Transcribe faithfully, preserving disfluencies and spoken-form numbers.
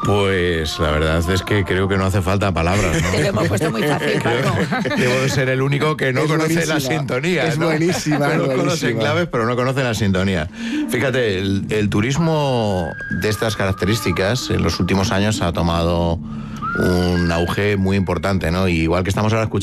Pues la verdad es que creo que no hace falta palabras, ¿no? Te lo hemos puesto muy fácil, Paco. Debo de ser el único que no Es conoce buenísima. la sintonía, Es ¿no? buenísima, es Conozco los buenísima. enclaves, pero no conoce la sintonía. Fíjate, el, el turismo de estas características en los últimos años ha tomado un auge muy importante, ¿no? Y igual que estamos ahora escuchando